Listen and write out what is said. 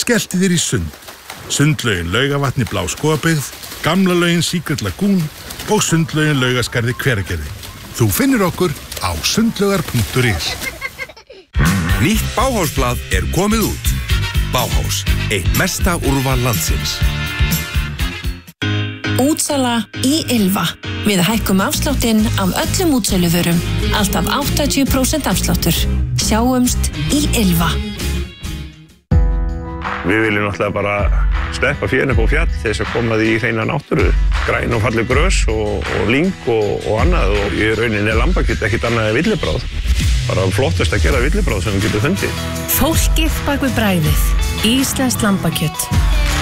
skellti þér í sund. Sundlaugin Laugavatni Bláskógabyggð, Gamla laugin Secret Lagoon og sundlaugin Laugaskarði Hveragerði. Þú finnur okkur á sundlaugar.is. Nýtt Bauhausblað komið út. Bauhaus, eitt mesta úrval landsins. Útsala í Ylva. Við hækkum afsláttinn af öllum útsöluvörum. Alltaf 80% afsláttur. Sjáumst í Ylva. Við viljum náttúrulega bara sleppa fjörinn upp á fjall til þess að koma því í hreina náttúru. Græn og falleg grös og lyng og annað og í rauninni lambakjöt ekkert annað en villibráð. Bara flottast að gera villibráð sem við getum fundið. Fólkið bak við bragðið. Íslenskt lambakjöt.